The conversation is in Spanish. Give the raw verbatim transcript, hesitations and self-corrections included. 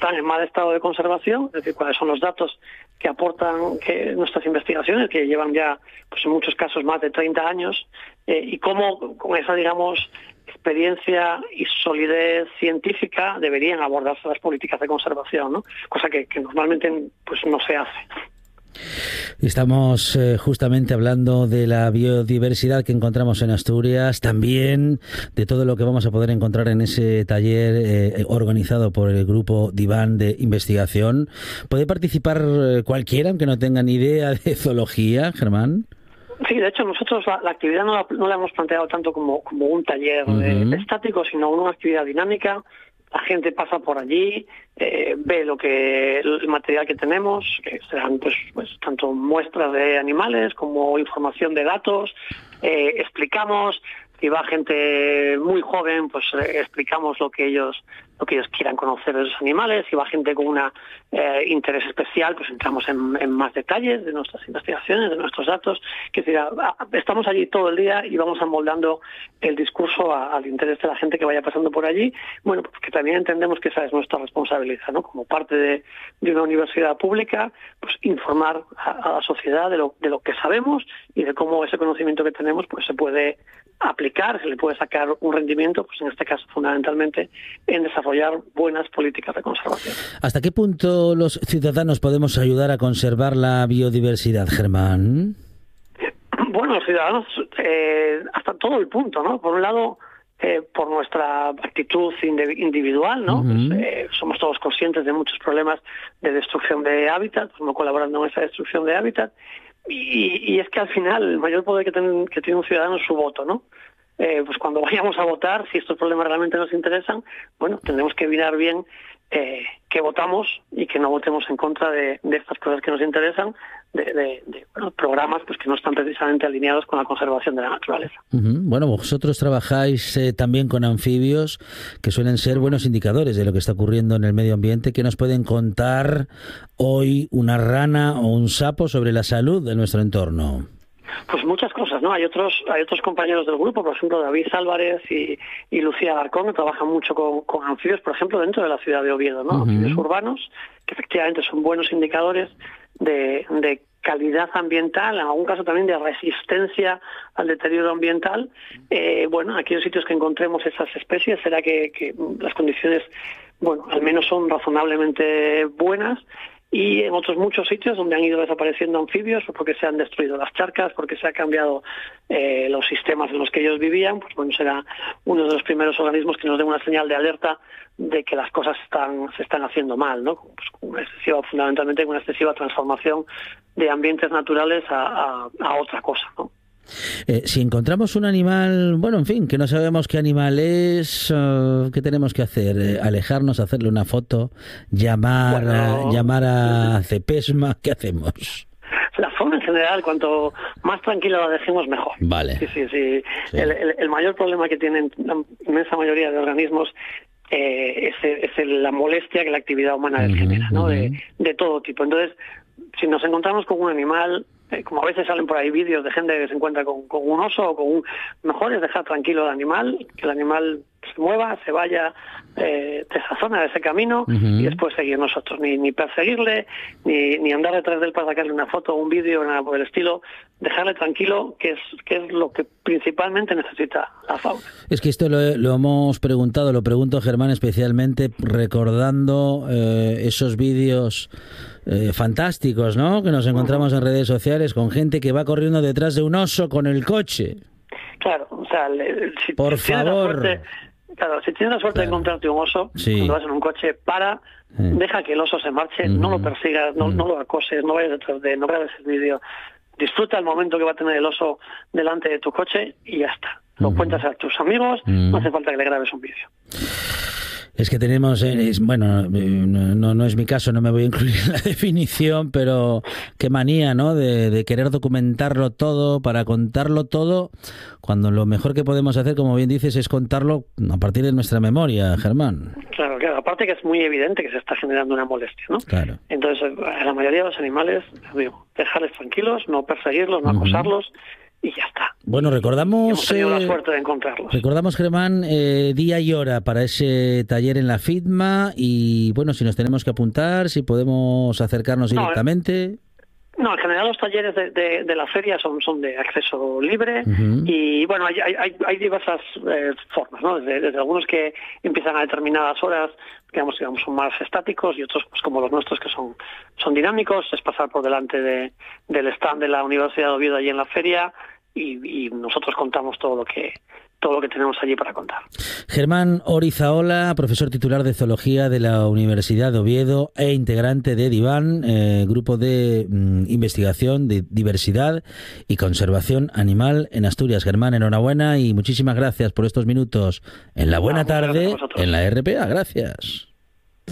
están en mal estado de conservación, es decir, cuáles son los datos que aportan que nuestras investigaciones, que llevan ya, pues en muchos casos, más de treinta años, eh, y cómo con esa, digamos, experiencia y solidez científica deberían abordarse las políticas de conservación, ¿no? Cosa que, que normalmente pues no se hace. Estamos eh, justamente hablando de la biodiversidad que encontramos en Asturias, también de todo lo que vamos a poder encontrar en ese taller eh, organizado por el grupo Diván de Investigación. ¿Puede participar eh, cualquiera, aunque no tenga ni idea de zoología, Germán? Sí, de hecho nosotros la, la actividad no la, no la hemos planteado tanto como, como un taller uh-huh. de, estático, sino una actividad dinámica. La gente pasa por allí, eh, ve lo que el material que tenemos, que serán pues, pues tanto muestras de animales como información de datos, eh, explicamos. Si va gente muy joven, pues eh, explicamos lo que ellos lo que ellos quieran conocer de esos animales. Si va gente con un eh, interés especial, pues entramos en, en más detalles de nuestras investigaciones, de nuestros datos. Que decir, a, a, estamos allí todo el día y vamos amoldando el discurso a, al interés de la gente que vaya pasando por allí. Bueno, porque también entendemos que esa es nuestra responsabilidad, ¿no? Como parte de, de una universidad pública, pues informar a, a la sociedad de lo, de lo que sabemos y de cómo ese conocimiento que tenemos pues se puede aplicar, se le puede sacar un rendimiento, pues en este caso fundamentalmente en desarrollar buenas políticas de conservación. ¿Hasta qué punto los ciudadanos podemos ayudar a conservar la biodiversidad, Germán? Bueno, los ciudadanos eh, hasta todo el punto, ¿no? Por un lado, eh, por nuestra actitud individual, ¿no? Uh-huh. Pues, eh, somos todos conscientes de muchos problemas de destrucción de hábitat, pues no colaborando en esa destrucción de hábitat. Y, y es que al final el mayor poder que, ten, que tiene un ciudadano es su voto, ¿no? Eh, pues cuando vayamos a votar, si estos problemas realmente nos interesan, bueno, tendremos que mirar bien eh, qué votamos y que no votemos en contra de, de estas cosas que nos interesan, de, de, de bueno, programas pues que no están precisamente alineados con la conservación de la naturaleza. Uh-huh. Bueno, vosotros trabajáis eh, también con anfibios que suelen ser buenos indicadores de lo que está ocurriendo en el medio ambiente. ¿Qué nos pueden contar hoy una rana o un sapo sobre la salud de nuestro entorno? Pues muchas cosas, ¿no? Hay otros hay otros compañeros del grupo, por ejemplo, David Álvarez y, y Lucía Alarcón, que trabajan mucho con, con anfibios, por ejemplo, dentro de la ciudad de Oviedo, ¿no? Uh-huh. Anfibios urbanos, que efectivamente son buenos indicadores de, de calidad ambiental, en algún caso también de resistencia al deterioro ambiental. Eh, bueno, aquí en sitios que encontremos esas especies, será que, que las condiciones, bueno, al menos son razonablemente buenas. Y en otros muchos sitios donde han ido desapareciendo anfibios, porque se han destruido las charcas, porque se han cambiado eh, los sistemas en los que ellos vivían, pues bueno, será uno de los primeros organismos que nos dé una señal de alerta de que las cosas están se están haciendo mal, ¿no? Pues una excesiva, fundamentalmente una excesiva transformación de ambientes naturales a, a, a otra cosa, ¿no? Eh, si encontramos un animal, bueno, en fin, que no sabemos qué animal es, uh, ¿qué tenemos que hacer? Eh, alejarnos, hacerle una foto, llamar, bueno, a, llamar a Cepesma, ¿qué hacemos? La fauna en general, cuanto más tranquila la dejemos, mejor. Vale. Sí, sí, sí. sí. El, el, el mayor problema que tienen la inmensa mayoría de organismos eh, es, es la molestia que la actividad humana les genera, ¿no? Uh-huh. De, de todo tipo. Entonces, si nos encontramos con un animal, eh, como a veces salen por ahí vídeos de gente que se encuentra con, con un oso o con un... Mejor es dejar tranquilo al animal, que el animal se mueva, se vaya eh, de esa zona, de ese camino, uh-huh. y después seguir nosotros. Ni, ni perseguirle, ni, ni andar detrás de él para sacarle una foto o un vídeo, nada por el estilo. Dejarle tranquilo, que es, que es lo que principalmente necesita la fauna. Es que esto lo, lo hemos preguntado, lo pregunto, Germán, especialmente recordando eh, esos vídeos eh, fantásticos, ¿no?, que nos encontramos uh-huh. en redes sociales con gente que va corriendo detrás de un oso con el coche. Claro, o sea, le, si, por si favor. Suerte, claro, si tienes la suerte claro. de encontrarte un oso, sí. cuando vas en un coche, para, sí. deja que el oso se marche, uh-huh. no lo persigas, no, uh-huh. no lo acoses, no vayas detrás de él, no grabes el vídeo. Disfruta el momento que va a tener el oso delante de tu coche y ya está. Lo uh-huh. cuentas a tus amigos, uh-huh. no hace falta que le grabes un vídeo. Es que tenemos, es, bueno, no, no es mi caso, no me voy a incluir en la definición, pero qué manía, ¿no?, de, de querer documentarlo todo, para contarlo todo, cuando lo mejor que podemos hacer, como bien dices, es contarlo a partir de nuestra memoria, Germán. Claro, claro, aparte que es muy evidente que se está generando una molestia, ¿no? Claro. Entonces, a la mayoría de los animales, digo, dejarles tranquilos, no perseguirlos, no acosarlos, uh-huh. y ya está. Bueno, recordamos... Hemos tenido eh, la suerte de encontrarlos. Recordamos, Germán, eh, día y hora para ese taller en la FITMA y, bueno, si nos tenemos que apuntar, si podemos acercarnos No, directamente... No, en general los talleres de, de, de la feria son, son de acceso libre Uh-huh. y bueno, hay, hay, hay diversas eh, formas, ¿no? Desde, desde algunos que empiezan a determinadas horas, digamos, digamos, son más estáticos y otros, pues como los nuestros, que son, son dinámicos, es pasar por delante de, del stand de la Universidad de Oviedo allí en la feria y, y nosotros contamos todo lo que todo lo que tenemos allí para contar. Germán Orizaola, profesor titular de Zoología de la Universidad de Oviedo e integrante de DIVAN, eh, Grupo de mm, Investigación de Diversidad y Conservación Animal en Asturias. Germán, enhorabuena y muchísimas gracias por estos minutos en la buena Ah, tarde gracias a vosotros. en la R P A. Gracias.